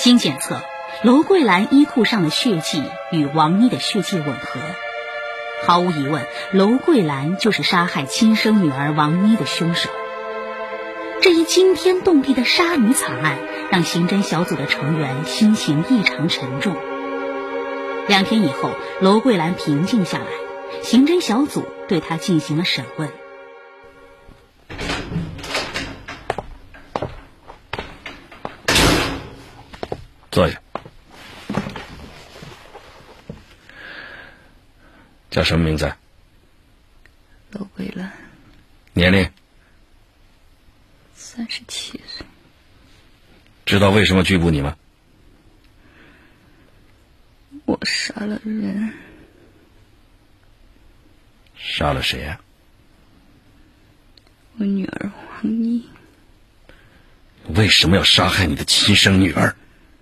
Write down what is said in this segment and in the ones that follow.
经检测，娄桂兰衣裤上的血迹与王妮的血迹吻合，毫无疑问，娄桂兰就是杀害亲生女儿王妮的凶手。这一惊天动地的杀女惨案让刑侦小组的成员心情异常沉重。2天以后，娄桂兰平静下来，刑侦小组对她进行了审问。 坐下。叫什么名字？ 娄桂兰。 年龄 ？37岁。 知道为什么拘捕你吗？ 我杀了人。 杀了谁呀？ 我女儿王妮。 为什么要杀害你的亲生女儿？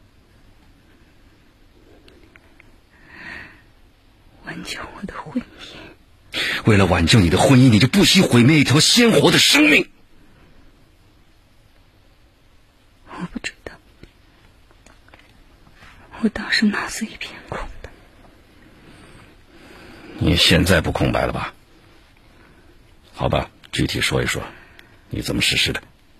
挽救我的婚姻。 为了挽救你的婚姻，你就不惜毁灭一条鲜活的生命？ 我不知道，我当时脑子一片空的。 你现在不空白了吧？好吧，具体说一说，你怎么实施的？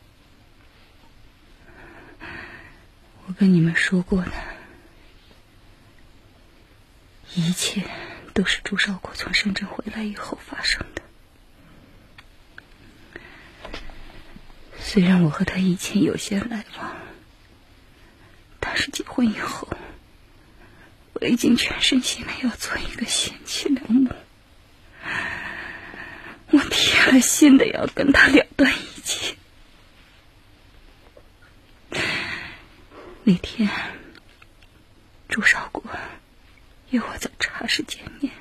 我跟你们说过的，一切都是朱少国从深圳回来以后发生的。虽然我和他以前有些来往，但是结婚以后，我已经全身心的要做一个贤妻良母。我铁了心的要跟他了断一切。那天朱少国约我在茶室见面，